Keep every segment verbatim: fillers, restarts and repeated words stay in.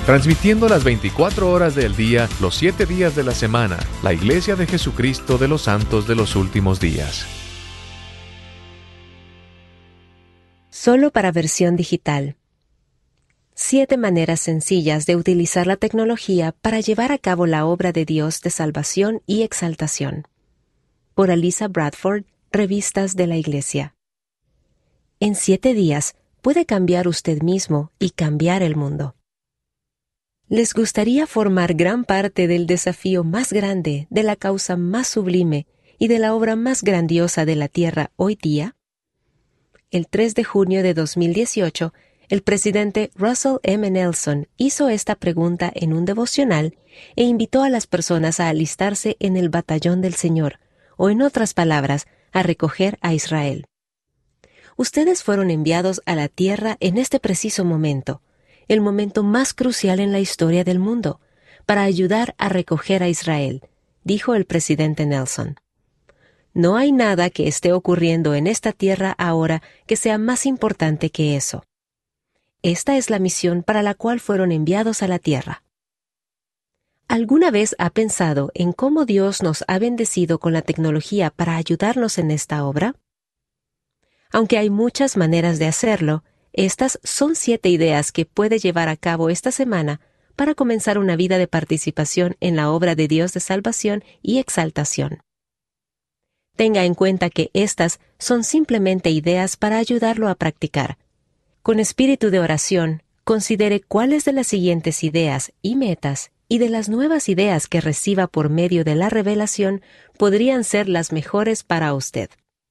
Transmitiendo las veinticuatro horas del día, los siete días de la semana, la Iglesia de Jesucristo de los Santos de los Últimos Días. Solo para versión digital. Siete maneras sencillas de utilizar la tecnología para llevar a cabo la obra de Dios de salvación y exaltación. Por Alisa Bradford, Revistas de la Iglesia. En siete días puede cambiar usted mismo y cambiar el mundo. ¿Les gustaría formar gran parte del desafío más grande, de la causa más sublime y de la obra más grandiosa de la Tierra hoy día? El tres de junio de dos mil dieciocho, el presidente Russell M. Nelson hizo esta pregunta en un devocional e invitó a las personas a alistarse en el batallón del Señor, o en otras palabras, a recoger a Israel. Ustedes fueron enviados a la Tierra en este preciso momento, el momento más crucial en la historia del mundo, para ayudar a recoger a Israel, dijo el presidente Nelson. No hay nada que esté ocurriendo en esta tierra ahora que sea más importante que eso. Esta es la misión para la cual fueron enviados a la tierra. ¿Alguna vez ha pensado en cómo Dios nos ha bendecido con la tecnología para ayudarnos en esta obra? Aunque hay muchas maneras de hacerlo, estas son siete ideas que puede llevar a cabo esta semana para comenzar una vida de participación en la obra de Dios de salvación y exaltación. Tenga en cuenta que estas son simplemente ideas para ayudarlo a practicar. Con espíritu de oración, considere cuáles de las siguientes ideas y metas y de las nuevas ideas que reciba por medio de la revelación podrían ser las mejores para usted.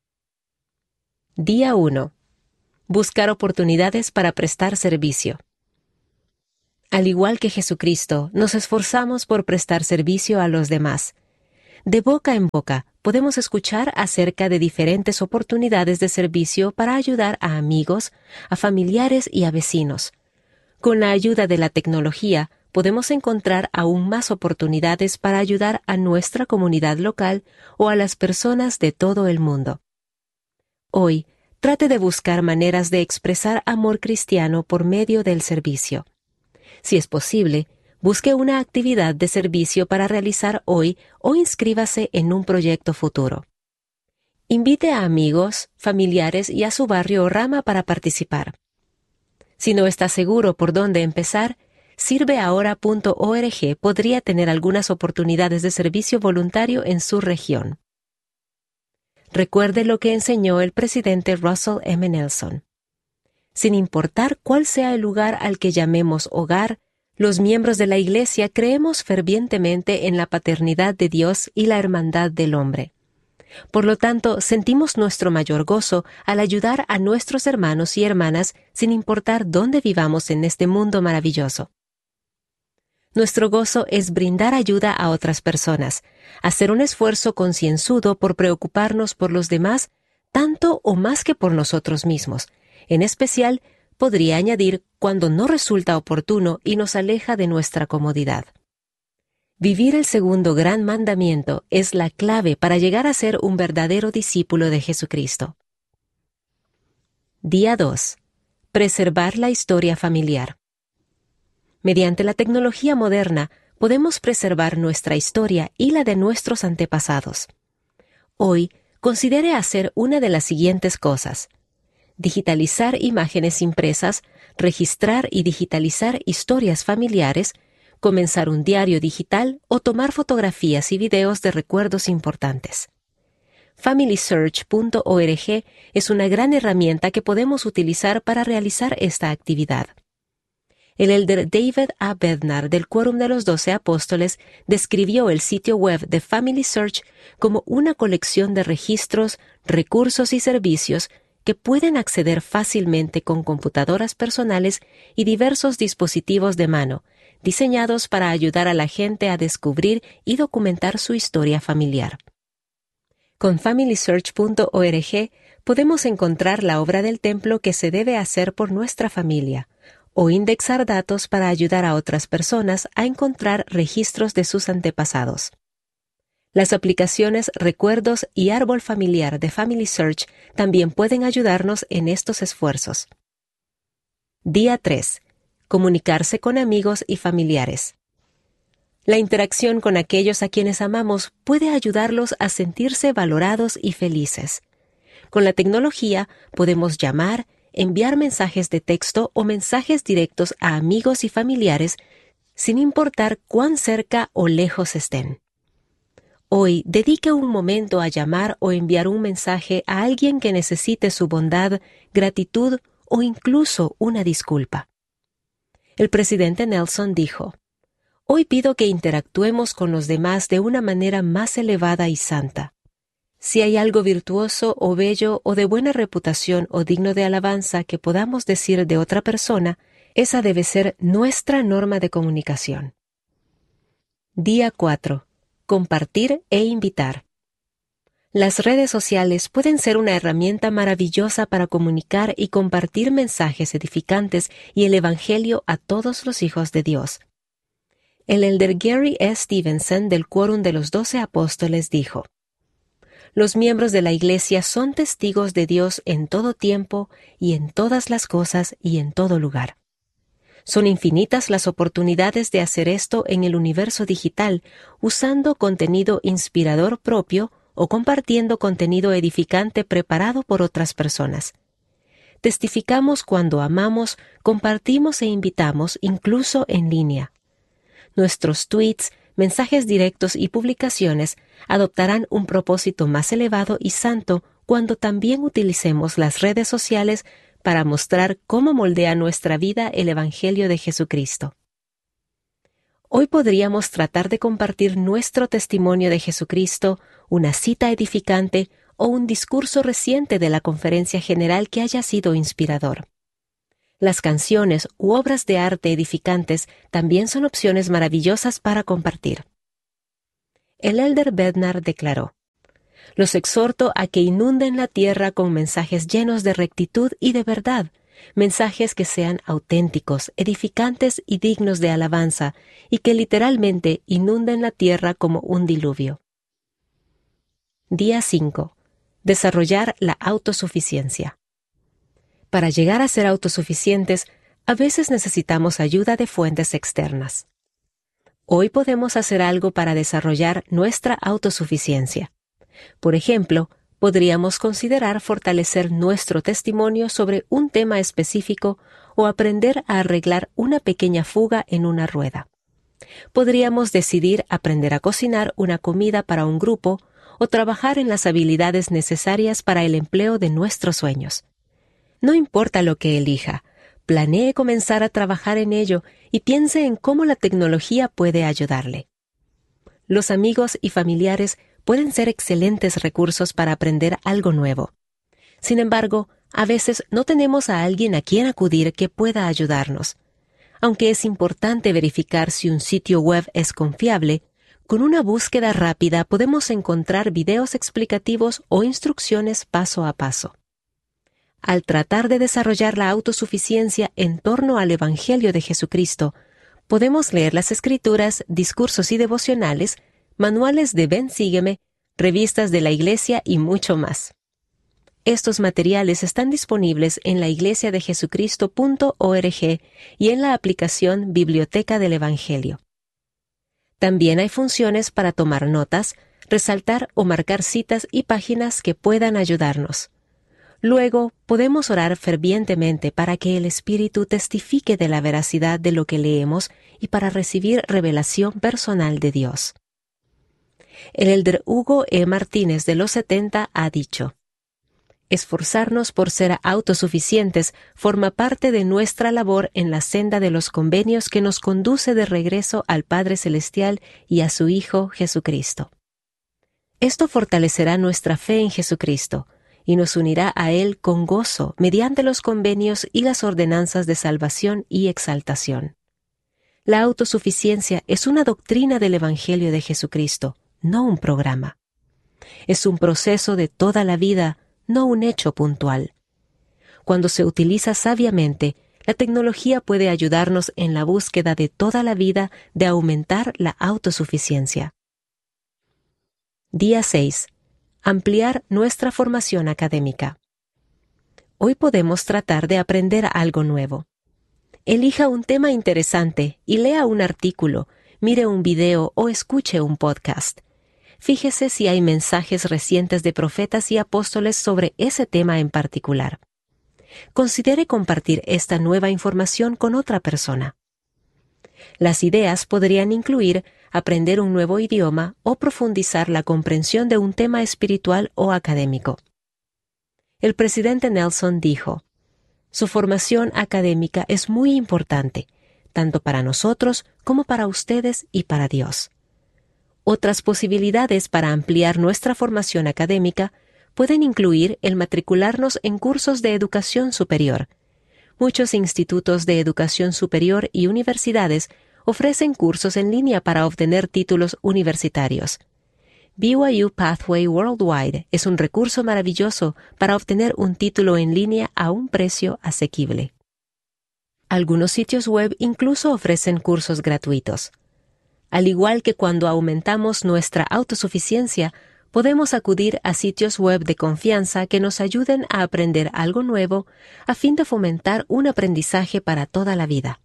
Día uno. Buscar oportunidades para prestar servicio. Al igual que Jesucristo, nos esforzamos por prestar servicio a los demás. De boca en boca, podemos escuchar acerca de diferentes oportunidades de servicio para ayudar a amigos, a familiares y a vecinos. Con la ayuda de la tecnología, podemos encontrar aún más oportunidades para ayudar a nuestra comunidad local o a las personas de todo el mundo. Hoy, trate de buscar maneras de expresar amor cristiano por medio del servicio. Si es posible, busque una actividad de servicio para realizar hoy o inscríbase en un proyecto futuro. Invite a amigos, familiares y a su barrio o rama para participar. Si no está seguro por dónde empezar, sirve ahora punto org podría tener algunas oportunidades de servicio voluntario en su región. Recuerde lo que enseñó el presidente Russell M. Nelson. Sin importar cuál sea el lugar al que llamemos hogar, los miembros de la Iglesia creemos fervientemente en la paternidad de Dios y la hermandad del hombre. Por lo tanto, sentimos nuestro mayor gozo al ayudar a nuestros hermanos y hermanas sin importar dónde vivamos en este mundo maravilloso. Nuestro gozo es brindar ayuda a otras personas, hacer un esfuerzo concienzudo por preocuparnos por los demás, tanto o más que por nosotros mismos. En especial, podría añadir cuando no resulta oportuno y nos aleja de nuestra comodidad. Vivir el segundo gran mandamiento es la clave para llegar a ser un verdadero discípulo de Jesucristo. Día dos. Preservar la historia familiar. Mediante la tecnología moderna, podemos preservar nuestra historia y la de nuestros antepasados. Hoy, considere hacer una de las siguientes cosas: digitalizar imágenes impresas, registrar y digitalizar historias familiares, comenzar un diario digital o tomar fotografías y videos de recuerdos importantes. Family Search punto org es una gran herramienta que podemos utilizar para realizar esta actividad. El elder David A. Bednar del Quórum de los Doce Apóstoles describió el sitio web de Family Search como una colección de registros, recursos y servicios que pueden acceder fácilmente con computadoras personales y diversos dispositivos de mano, diseñados para ayudar a la gente a descubrir y documentar su historia familiar. Con Family Search punto org podemos encontrar la obra del templo que se debe hacer por nuestra familia, o indexar datos para ayudar a otras personas a encontrar registros de sus antepasados. Las aplicaciones Recuerdos y Árbol Familiar de Family Search también pueden ayudarnos en estos esfuerzos. Día tres. comunicarse con amigos y familiares. La interacción con aquellos a quienes amamos puede ayudarlos a sentirse valorados y felices. Con la tecnología podemos llamar, enviar mensajes de texto o mensajes directos a amigos y familiares sin importar cuán cerca o lejos estén. Hoy, dedique un momento a llamar o enviar un mensaje a alguien que necesite su bondad, gratitud o incluso una disculpa. El presidente Nelson dijo: «Hoy pido que interactuemos con los demás de una manera más elevada y santa. Si hay algo virtuoso o bello o de buena reputación o digno de alabanza que podamos decir de otra persona, esa debe ser nuestra norma de comunicación». Día cuatro. Compartir e invitar. Las redes sociales pueden ser una herramienta maravillosa para comunicar y compartir mensajes edificantes y el Evangelio a todos los hijos de Dios. El elder Gary E. Stevenson del Quórum de los Doce Apóstoles dijo: «Los miembros de la Iglesia son testigos de Dios en todo tiempo y en todas las cosas y en todo lugar. Son infinitas las oportunidades de hacer esto en el universo digital, usando contenido inspirador propio o compartiendo contenido edificante preparado por otras personas. Testificamos cuando amamos, compartimos e invitamos, incluso en línea. Nuestros tweets, mensajes directos y publicaciones adoptarán un propósito más elevado y santo cuando también utilicemos las redes sociales para mostrar cómo moldea nuestra vida el Evangelio de Jesucristo. Hoy podríamos tratar de compartir nuestro testimonio de Jesucristo, una cita edificante o un discurso reciente de la conferencia general que haya sido inspirador. Las canciones u obras de arte edificantes también son opciones maravillosas para compartir. El elder Bednar declaró: «Los exhorto a que inunden la tierra con mensajes llenos de rectitud y de verdad, mensajes que sean auténticos, edificantes y dignos de alabanza, y que literalmente inunden la tierra como un diluvio». Día cinco. Desarrollar la autosuficiencia. Para llegar a ser autosuficientes, a veces necesitamos ayuda de fuentes externas. Hoy podemos hacer algo para desarrollar nuestra autosuficiencia. Por ejemplo, podríamos considerar fortalecer nuestro testimonio sobre un tema específico o aprender a arreglar una pequeña fuga en una rueda. Podríamos decidir aprender a cocinar una comida para un grupo o trabajar en las habilidades necesarias para el empleo de nuestros sueños. No importa lo que elija, planee comenzar a trabajar en ello y piense en cómo la tecnología puede ayudarle. Los amigos y familiares pueden ser excelentes recursos para aprender algo nuevo. Sin embargo, a veces no tenemos a alguien a quien acudir que pueda ayudarnos. Aunque es importante verificar si un sitio web es confiable, con una búsqueda rápida podemos encontrar videos explicativos o instrucciones paso a paso. Al tratar de desarrollar la autosuficiencia en torno al Evangelio de Jesucristo, podemos leer las Escrituras, discursos y devocionales, manuales de Ven Sígueme, revistas de la Iglesia y mucho más. Estos materiales están disponibles en la iglesia de jesucristo punto org y en la aplicación Biblioteca del Evangelio. También hay funciones para tomar notas, resaltar o marcar citas y páginas que puedan ayudarnos. Luego, podemos orar fervientemente para que el Espíritu testifique de la veracidad de lo que leemos y para recibir revelación personal de Dios. El elder Hugo E. Martínez de los setenta ha dicho: «Esforzarnos por ser autosuficientes forma parte de nuestra labor en la senda de los convenios que nos conduce de regreso al Padre Celestial y a su Hijo Jesucristo. Esto fortalecerá nuestra fe en Jesucristo y nos unirá a Él con gozo mediante los convenios y las ordenanzas de salvación y exaltación. La autosuficiencia es una doctrina del Evangelio de Jesucristo, no un programa. Es un proceso de toda la vida, no un hecho puntual. Cuando se utiliza sabiamente, la tecnología puede ayudarnos en la búsqueda de toda la vida de aumentar la autosuficiencia. Día seis. Ampliar nuestra formación académica. Hoy podemos tratar de aprender algo nuevo. Elija un tema interesante y lea un artículo, mire un video o escuche un podcast. Fíjese si hay mensajes recientes de profetas y apóstoles sobre ese tema en particular. Considere compartir esta nueva información con otra persona. Las ideas podrían incluir aprender un nuevo idioma o profundizar la comprensión de un tema espiritual o académico. El presidente Nelson dijo: "Su formación académica es muy importante, tanto para nosotros como para ustedes y para Dios". Otras posibilidades para ampliar nuestra formación académica pueden incluir el matricularnos en cursos de educación superior. Muchos institutos de educación superior y universidades ofrecen cursos en línea para obtener títulos universitarios. B Y U Pathway Worldwide es un recurso maravilloso para obtener un título en línea a un precio asequible. Algunos sitios web incluso ofrecen cursos gratuitos. Al igual que cuando aumentamos nuestra autosuficiencia, podemos acudir a sitios web de confianza que nos ayuden a aprender algo nuevo a fin de fomentar un aprendizaje para toda la vida.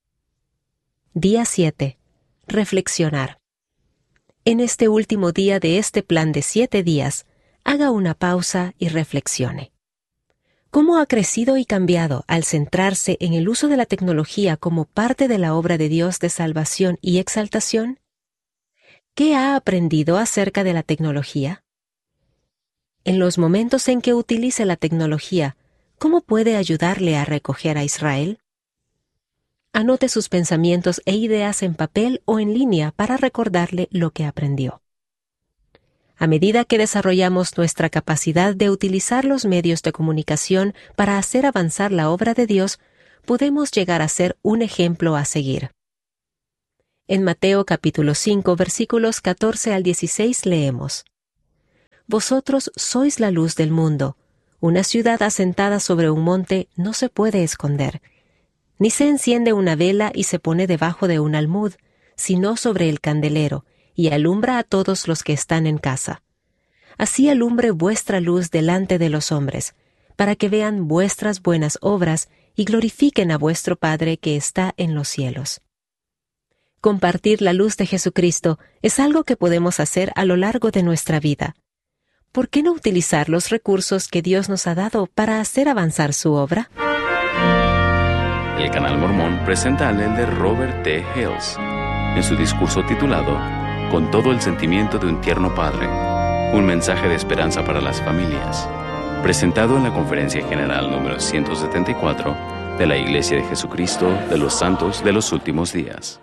Día siete. Reflexionar. En este último día de este plan de siete días, haga una pausa y reflexione. ¿Cómo ha crecido y cambiado al centrarse en el uso de la tecnología como parte de la obra de Dios de salvación y exaltación? ¿Qué ha aprendido acerca de la tecnología? En los momentos en que utilice la tecnología, ¿cómo puede ayudarle a recoger a Israel? Anote sus pensamientos e ideas en papel o en línea para recordarle lo que aprendió. A medida que desarrollamos nuestra capacidad de utilizar los medios de comunicación para hacer avanzar la obra de Dios, podemos llegar a ser un ejemplo a seguir. En Mateo capítulo cinco, versículos catorce al dieciséis leemos: «Vosotros sois la luz del mundo. Una ciudad asentada sobre un monte no se puede esconder. Ni se enciende una vela y se pone debajo de un almud, sino sobre el candelero, y alumbra a todos los que están en casa. Así alumbre vuestra luz delante de los hombres, para que vean vuestras buenas obras y glorifiquen a vuestro Padre que está en los cielos». Compartir la luz de Jesucristo es algo que podemos hacer a lo largo de nuestra vida. ¿Por qué no utilizar los recursos que Dios nos ha dado para hacer avanzar su obra? El Canal Mormón presenta al elder Robert T. Hales en su discurso titulado «Con todo el sentimiento de un tierno padre, un mensaje de esperanza para las familias», presentado en la Conferencia General número ciento setenta y cuatro de la Iglesia de Jesucristo de los Santos de los Últimos Días.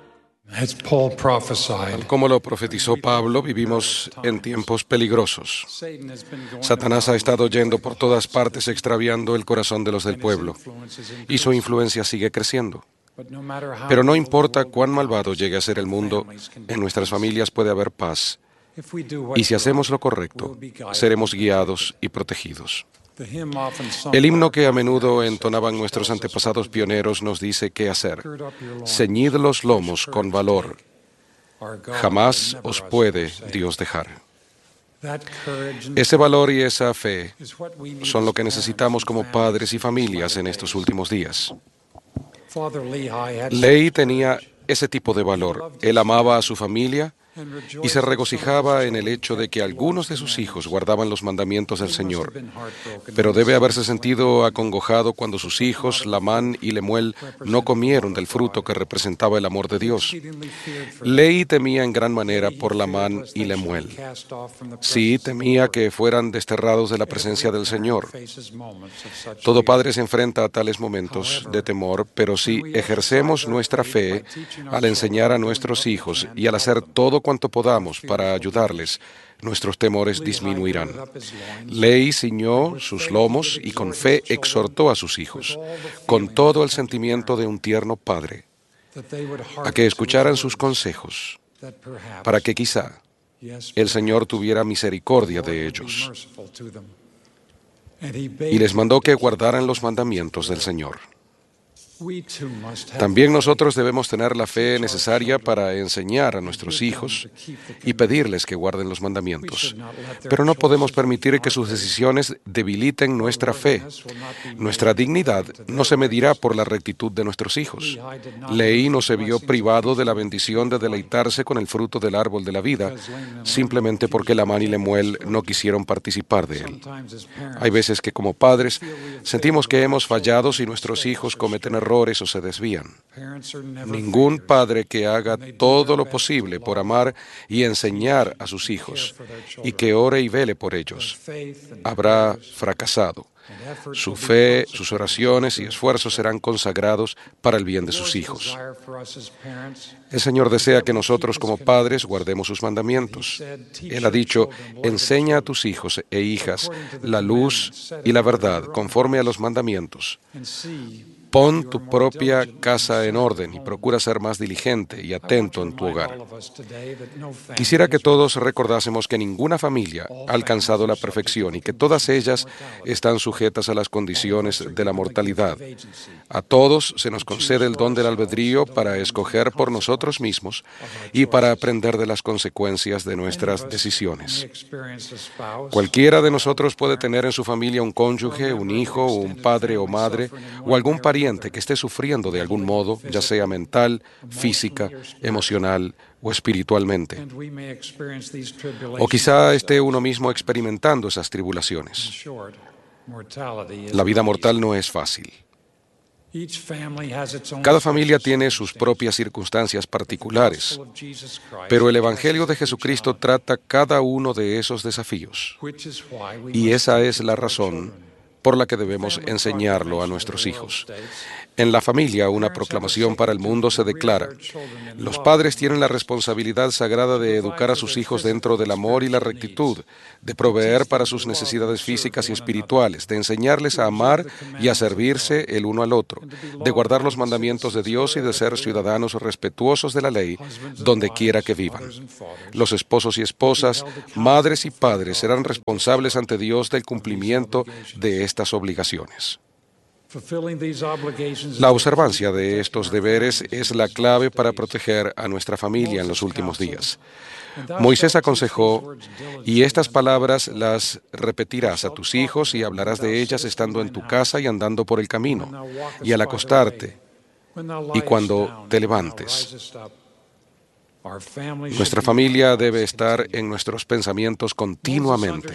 Tal como lo profetizó Pablo, vivimos en tiempos peligrosos. Satanás ha estado yendo por todas partes extraviando el corazón de los del pueblo, y su influencia sigue creciendo. Pero no importa cuán malvado llegue a ser el mundo, en nuestras familias puede haber paz, y si hacemos lo correcto, seremos guiados y protegidos. El himno que a menudo entonaban nuestros antepasados pioneros nos dice qué hacer. Ceñid los lomos con valor. Jamás os puede Dios dejar. Ese valor y esa fe son lo que necesitamos como padres y familias en estos últimos días. Lehi tenía ese tipo de valor. Él amaba a su familia y se regocijaba en el hecho de que algunos de sus hijos guardaban los mandamientos del Señor. Pero debe haberse sentido acongojado cuando sus hijos, Lamán y Lemuel, no comieron del fruto que representaba el amor de Dios. Lehi temía en gran manera por Lamán y Lemuel. Sí, temía que fueran desterrados de la presencia del Señor. Todo padre se enfrenta a tales momentos de temor, pero si ejercemos nuestra fe al enseñar a nuestros hijos y al hacer todo cuanto podamos para ayudarles, nuestros temores disminuirán. Lehi ciñó sus lomos y con fe exhortó a sus hijos, con todo el sentimiento de un tierno padre, a que escucharan sus consejos, para que quizá el Señor tuviera misericordia de ellos. Y les mandó que guardaran los mandamientos del Señor. También nosotros debemos tener la fe necesaria para enseñar a nuestros hijos y pedirles que guarden los mandamientos. Pero no podemos permitir que sus decisiones debiliten nuestra fe. Nuestra dignidad no se medirá por la rectitud de nuestros hijos. Leí no se vio privado de la bendición de deleitarse con el fruto del árbol de la vida, simplemente porque Lamán y Lemuel no quisieron participar de él. Hay veces que como padres sentimos que hemos fallado si nuestros hijos cometen errores o se desvían. Ningún padre que haga todo lo posible por amar y enseñar a sus hijos y que ore y vele por ellos habrá fracasado. Su fe, sus oraciones y esfuerzos serán consagrados para el bien de sus hijos. El Señor desea que nosotros como padres guardemos sus mandamientos. Él ha dicho, enseña a tus hijos e hijas la luz y la verdad conforme a los mandamientos. Pon tu propia casa en orden y procura ser más diligente y atento en tu hogar. Quisiera que todos recordásemos que ninguna familia ha alcanzado la perfección y que todas ellas están sujetas a las condiciones de la mortalidad. A todos se nos concede el don del albedrío para escoger por nosotros mismos y para aprender de las consecuencias de nuestras decisiones. Cualquiera de nosotros puede tener en su familia un cónyuge, un hijo, un padre o madre o algún pariente que esté sufriendo de algún modo, ya sea mental, física, emocional o espiritualmente. O quizá esté uno mismo experimentando esas tribulaciones. La vida mortal no es fácil. Cada familia tiene sus propias circunstancias particulares, pero el Evangelio de Jesucristo trata cada uno de esos desafíos. Y esa es la razón por la que debemos enseñarlo a nuestros hijos. En la familia, una proclamación para el mundo se declara: los padres tienen la responsabilidad sagrada de educar a sus hijos dentro del amor y la rectitud, de proveer para sus necesidades físicas y espirituales, de enseñarles a amar y a servirse el uno al otro, de guardar los mandamientos de Dios y de ser ciudadanos respetuosos de la ley donde quiera que vivan. Los esposos y esposas, madres y padres serán responsables ante Dios del cumplimiento de estas obligaciones. La observancia de estos deberes es la clave para proteger a nuestra familia en los últimos días. Moisés aconsejó, y estas palabras las repetirás a tus hijos y hablarás de ellas estando en tu casa y andando por el camino, y al acostarte, y cuando te levantes. Nuestra familia debe estar en nuestros pensamientos continuamente.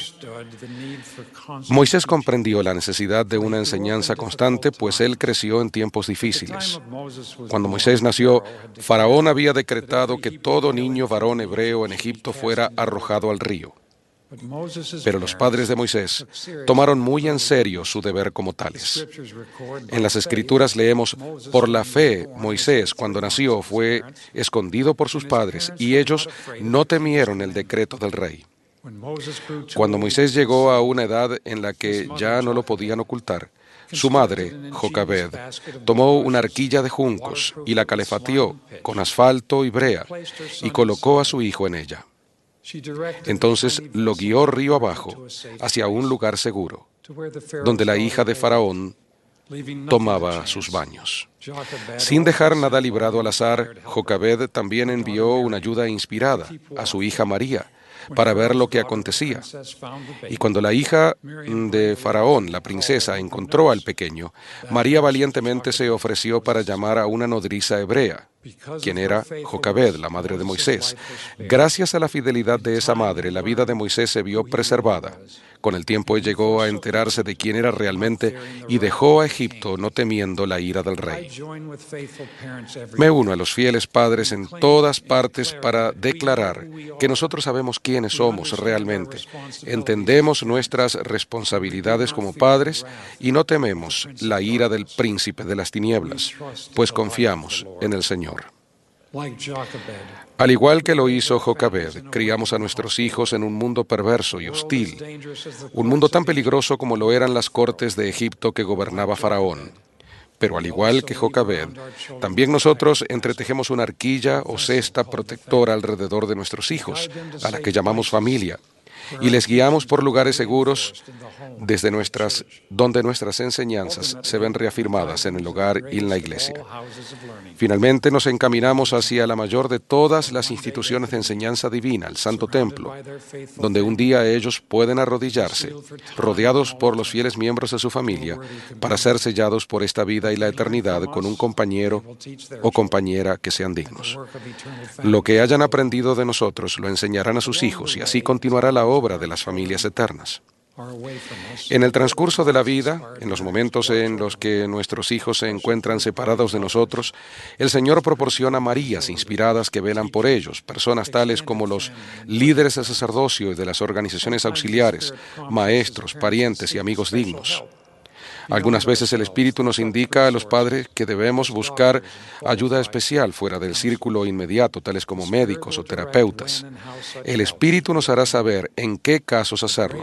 Moisés comprendió la necesidad de una enseñanza constante, pues él creció en tiempos difíciles. Cuando Moisés nació, Faraón había decretado que todo niño varón hebreo en Egipto fuera arrojado al río. Pero los padres de Moisés tomaron muy en serio su deber como tales. En las Escrituras leemos, por la fe, Moisés, cuando nació, fue escondido por sus padres, y ellos no temieron el decreto del rey. Cuando Moisés llegó a una edad en la que ya no lo podían ocultar, su madre, Jocabed, tomó una arquilla de juncos y la calefateó con asfalto y brea, y colocó a su hijo en ella. Entonces lo guió río abajo hacia un lugar seguro, donde la hija de Faraón tomaba sus baños. Sin dejar nada librado al azar, Jocabed también envió una ayuda inspirada a su hija María para ver lo que acontecía. Y cuando la hija de Faraón, la princesa, encontró al pequeño, María valientemente se ofreció para llamar a una nodriza hebrea, quien era Jocabed, la madre de Moisés. Gracias a la fidelidad de esa madre, la vida de Moisés se vio preservada. Con el tiempo llegó a enterarse de quién era realmente y dejó a Egipto no temiendo la ira del rey. Me uno a los fieles padres en todas partes para declarar que nosotros sabemos quiénes somos realmente, entendemos nuestras responsabilidades como padres y no tememos la ira del príncipe de las tinieblas, pues confiamos en el Señor. Al igual que lo hizo Jocabed, criamos a nuestros hijos en un mundo perverso y hostil, un mundo tan peligroso como lo eran las cortes de Egipto que gobernaba Faraón. Pero al igual que Jocabed, también nosotros entretejemos una arquilla o cesta protectora alrededor de nuestros hijos, a la que llamamos familia, y les guiamos por lugares seguros desde nuestras, donde nuestras enseñanzas se ven reafirmadas en el hogar y en la iglesia. Finalmente, nos encaminamos hacia la mayor de todas las instituciones de enseñanza divina, el Santo Templo, donde un día ellos pueden arrodillarse, rodeados por los fieles miembros de su familia, para ser sellados por esta vida y la eternidad con un compañero o compañera que sean dignos. Lo que hayan aprendido de nosotros lo enseñarán a sus hijos y así continuará la obra de las familias eternas. En el transcurso de la vida, en los momentos en los que nuestros hijos se encuentran separados de nosotros, el Señor proporciona Marías inspiradas que velan por ellos, personas tales como los líderes de sacerdocio y de las organizaciones auxiliares, maestros, parientes y amigos dignos. Algunas veces el Espíritu nos indica a los padres que debemos buscar ayuda especial fuera del círculo inmediato, tales como médicos o terapeutas. El Espíritu nos hará saber en qué casos hacerlo.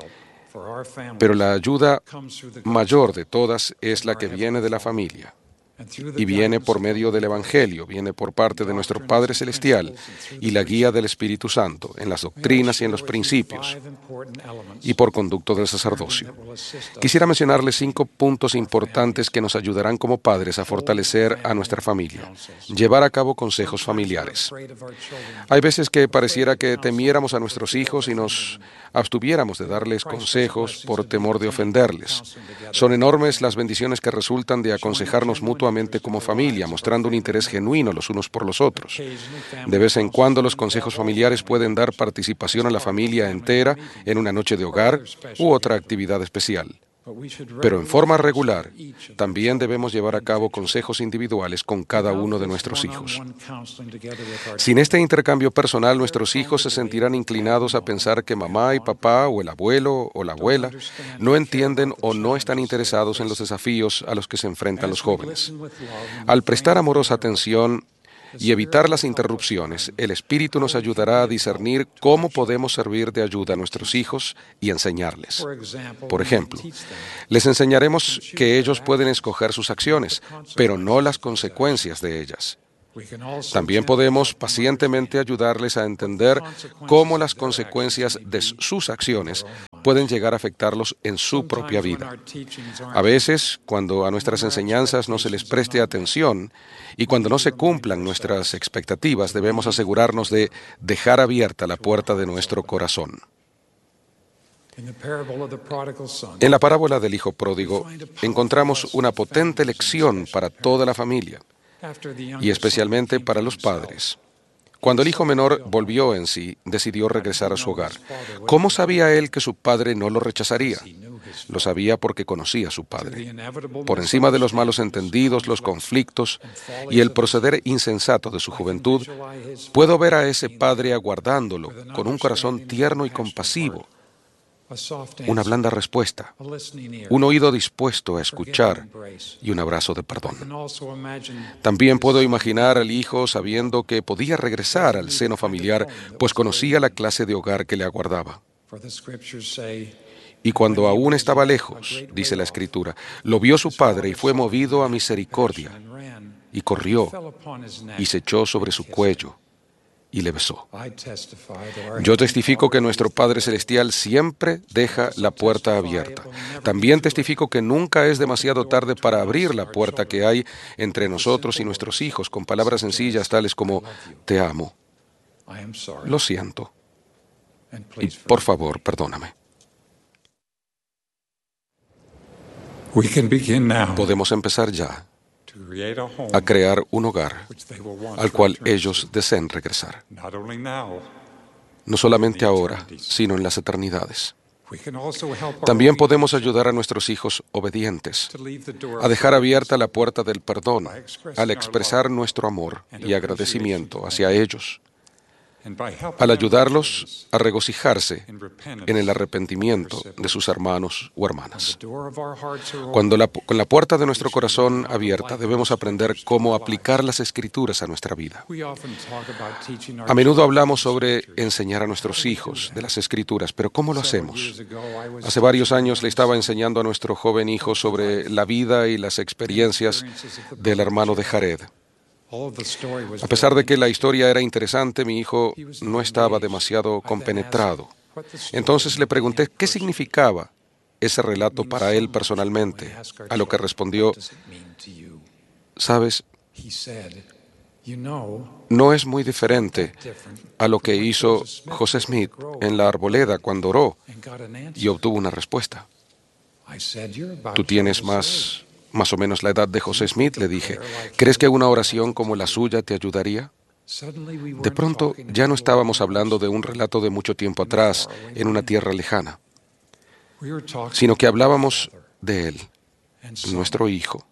Pero la ayuda mayor de todas es la que viene de la familia. Y viene por medio del Evangelio, viene por parte de nuestro Padre Celestial y la guía del Espíritu Santo en las doctrinas y en los principios, y por conducto del sacerdocio. Quisiera mencionarles cinco puntos importantes que nos ayudarán como padres a fortalecer a nuestra familia. Llevar a cabo consejos familiares. Hay veces que pareciera que temiéramos a nuestros hijos y nos abstuviéramos de darles consejos por temor de ofenderles. Son enormes las bendiciones que resultan de aconsejarnos mutuamente como familia, mostrando un interés genuino los unos por los otros. De vez en cuando los consejos familiares pueden dar participación a la familia entera en una noche de hogar u otra actividad especial. Pero en forma regular, también debemos llevar a cabo consejos individuales con cada uno de nuestros hijos. Sin este intercambio personal, nuestros hijos se sentirán inclinados a pensar que mamá y papá o el abuelo o la abuela no entienden o no están interesados en los desafíos a los que se enfrentan los jóvenes. Al prestar amorosa atención y evitar las interrupciones, el Espíritu nos ayudará a discernir cómo podemos servir de ayuda a nuestros hijos y enseñarles. Por ejemplo, les enseñaremos que ellos pueden escoger sus acciones, pero no las consecuencias de ellas. También podemos pacientemente ayudarles a entender cómo las consecuencias de sus acciones pueden llegar a afectarlos en su propia vida. A veces, cuando a nuestras enseñanzas no se les preste atención y cuando no se cumplan nuestras expectativas, debemos asegurarnos de dejar abierta la puerta de nuestro corazón. En la parábola del Hijo Pródigo encontramos una potente lección para toda la familia, y especialmente para los padres. Cuando el hijo menor volvió en sí, decidió regresar a su hogar. ¿Cómo sabía él que su padre no lo rechazaría? Lo sabía porque conocía a su padre. Por encima de los malos entendidos, los conflictos y el proceder insensato de su juventud, puedo ver a ese padre aguardándolo con un corazón tierno y compasivo, una blanda respuesta, un oído dispuesto a escuchar y un abrazo de perdón. También puedo imaginar al hijo sabiendo que podía regresar al seno familiar, pues conocía la clase de hogar que le aguardaba. Y cuando aún estaba lejos, dice la Escritura, lo vio su padre y fue movido a misericordia, y corrió y se echó sobre su cuello y le besó. Yo testifico que nuestro Padre Celestial siempre deja la puerta abierta. También testifico que nunca es demasiado tarde para abrir la puerta que hay entre nosotros y nuestros hijos con palabras sencillas tales como te amo, lo siento y por favor perdóname. Podemos empezar ya a crear un hogar al cual ellos deseen regresar. No solamente ahora, sino en las eternidades. También podemos ayudar a nuestros hijos obedientes a dejar abierta la puerta del perdón al expresar nuestro amor y agradecimiento hacia ellos, al ayudarlos a regocijarse en el arrepentimiento de sus hermanos o hermanas. Cuando la, con la puerta de nuestro corazón abierta, debemos aprender cómo aplicar las Escrituras a nuestra vida. A menudo hablamos sobre enseñar a nuestros hijos de las Escrituras, pero ¿cómo lo hacemos? Hace varios años le estaba enseñando a nuestro joven hijo sobre la vida y las experiencias del hermano de Jared. A pesar de que la historia era interesante, mi hijo no estaba demasiado compenetrado. Entonces le pregunté qué significaba ese relato para él personalmente, a lo que respondió: sabes, no es muy diferente a lo que hizo José Smith en la arboleda cuando oró y obtuvo una respuesta. Tú tienes más, más o menos la edad de José Smith, le dije. ¿Crees que una oración como la suya te ayudaría? De pronto ya no estábamos hablando de un relato de mucho tiempo atrás en una tierra lejana, sino que hablábamos de él, nuestro hijo.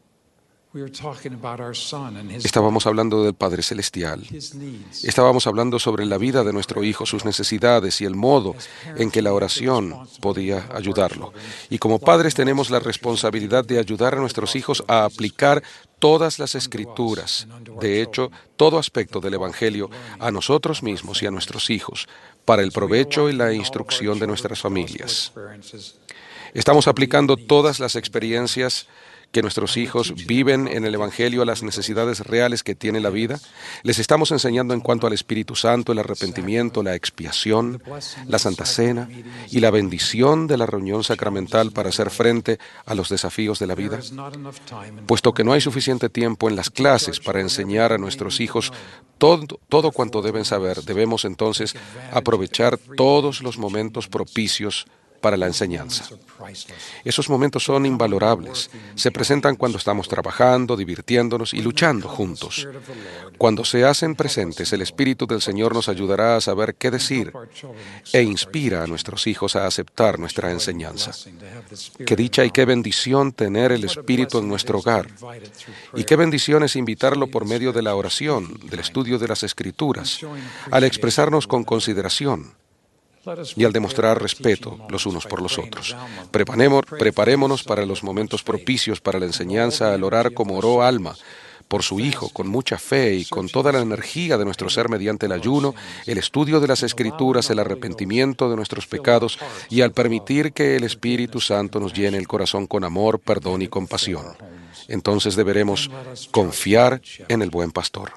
Estábamos hablando del Padre Celestial. Estábamos hablando sobre la vida de nuestro hijo, sus necesidades y el modo en que la oración podía ayudarlo. Y como padres tenemos la responsabilidad de ayudar a nuestros hijos a aplicar todas las Escrituras, de hecho, todo aspecto del Evangelio, a nosotros mismos y a nuestros hijos, para el provecho y la instrucción de nuestras familias. Estamos aplicando todas las experiencias que nuestros hijos viven en el Evangelio a las necesidades reales que tiene la vida. Les estamos enseñando en cuanto al Espíritu Santo, el arrepentimiento, la expiación, la Santa Cena y la bendición de la reunión sacramental para hacer frente a los desafíos de la vida. Puesto que no hay suficiente tiempo en las clases para enseñar a nuestros hijos todo, todo cuanto deben saber, debemos entonces aprovechar todos los momentos propicios para la enseñanza. Esos momentos son invalorables. Se presentan cuando estamos trabajando, divirtiéndonos y luchando juntos. Cuando se hacen presentes, el Espíritu del Señor nos ayudará a saber qué decir e inspira a nuestros hijos a aceptar nuestra enseñanza. Qué dicha y qué bendición tener el Espíritu en nuestro hogar. Y qué bendición es invitarlo por medio de la oración, del estudio de las Escrituras, al expresarnos con consideración y al demostrar respeto los unos por los otros. Preparemos, preparémonos para los momentos propicios para la enseñanza al orar como oró Alma por su hijo, con mucha fe y con toda la energía de nuestro ser mediante el ayuno, el estudio de las Escrituras, el arrepentimiento de nuestros pecados y al permitir que el Espíritu Santo nos llene el corazón con amor, perdón y compasión. Entonces deberemos confiar en el buen pastor.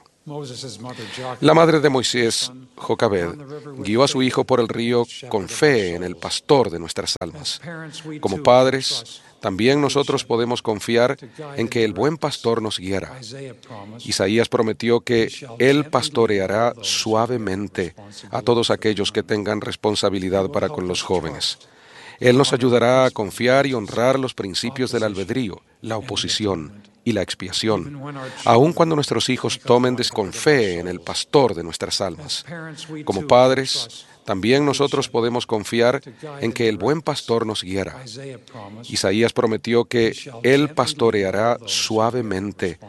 La madre de Moisés, Jocabed, guió a su hijo por el río con fe en el pastor de nuestras almas. Como padres, también nosotros podemos confiar en que el buen pastor nos guiará. Isaías prometió que Él pastoreará suavemente a todos aquellos que tengan responsabilidad para con los jóvenes. Él nos ayudará a confiar y honrar los principios del albedrío, la oposición y la expiación, aun cuando nuestros hijos tomen con fe en el pastor de nuestras almas. Como padres, también nosotros podemos confiar en que el buen pastor nos guiará. Isaías prometió que Él pastoreará suavemente